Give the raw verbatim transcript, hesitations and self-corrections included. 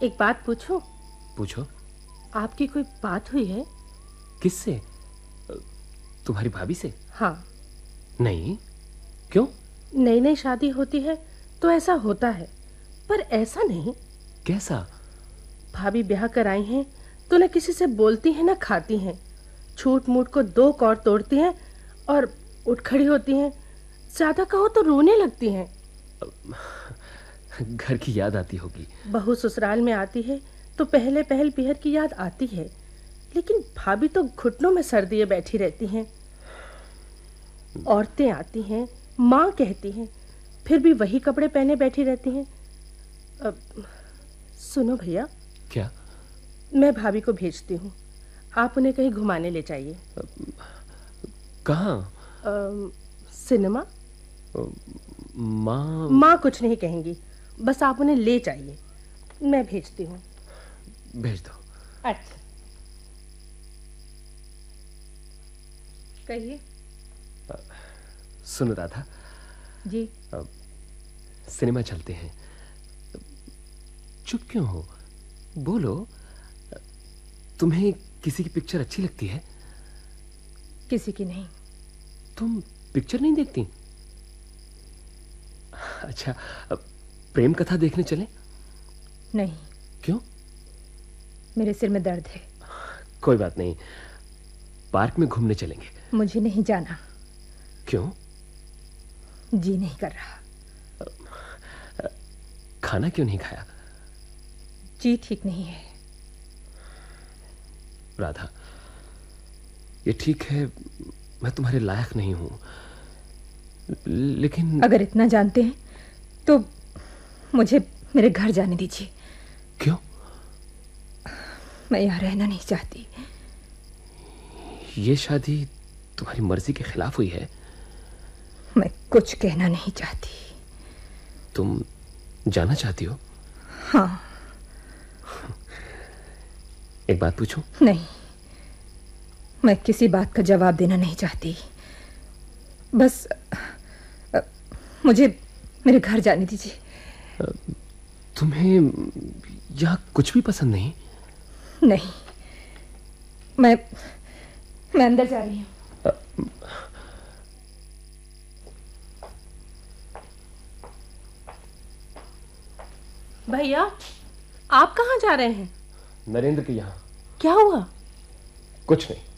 एक बात पूछूं? पूछो। आपकी कोई बात हुई है? किससे? तुम्हारी भाभी से? हाँ। नहीं, क्यों? नई नई शादी होती है तो ऐसा होता है, पर ऐसा नहीं। कैसा? भाभी ब्याह कर आई हैं तो न किसी से बोलती हैं न खाती हैं, छूट मूट को दो कौर तोड़ती हैं और उठ खड़ी होती हैं। ज्यादा कहो तो रोने लगती हैं। घर की याद आती होगी। बहू ससुराल में आती है तो पहले पहल पीहर की याद आती है, लेकिन भाभी तो घुटनों में सर दिए बैठी रहती हैं। औरतें आती हैं, माँ कहती हैं, फिर भी वही कपड़े पहने बैठी रहती हैं। अब सुनो भैया। क्या? मैं भाभी को भेजती हूँ, आप उन्हें कहीं घुमाने ले जाइए। कहाँ? सिनेमा। माँ माँ कुछ नहीं कहेंगी, बस आप उन्हें ले जाइए। मैं भेजती हूँ। भेज दो। अच्छा, कहिए। सुन राधा जी। सिनेमा चलते हैं। चुप क्यों हो? बोलो। तुम्हें किसी की पिक्चर अच्छी लगती है? किसी की नहीं। तुम पिक्चर नहीं देखती? अच्छा, प्रेम कथा देखने चलें? नहीं। क्यों? मेरे सिर में दर्द है। कोई बात नहीं, पार्क में घूमने चलेंगे। मुझे नहीं जाना। क्यों? जी नहीं कर रहा। खाना क्यों नहीं खाया? जी ठीक नहीं है। राधा, ये ठीक है, मैं तुम्हारे लायक नहीं हूं, लेकिन अगर इतना जानते हैं तो मुझे मेरे घर जाने दीजिए। क्यों? मैं यहाँ रहना नहीं चाहती। ये शादी तुम्हारी मर्जी के खिलाफ हुई है। मैं कुछ कहना नहीं चाहती। तुम जाना चाहती हो? हाँ। एक बात पूछूं? नहीं, मैं किसी बात का जवाब देना नहीं चाहती। बस मुझे मेरे घर जाने दीजिए। तुम्हें यहाँ कुछ भी पसंद नहीं? नहीं, मैं मैं अंदर जा रही हूँ। भैया, आप कहाँ जा रहे हैं? नरेंद्र के यहाँ। क्या हुआ? कुछ नहीं।